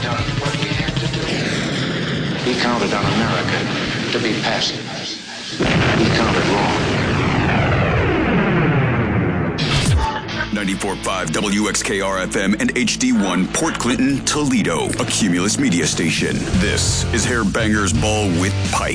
done what we had to do. He counted on America to be passive. He counted wrong. 94.5 WXKR-FM and HD1 Port Clinton, Toledo, a Cumulus media station. This is Hair Bangers Ball with Pike.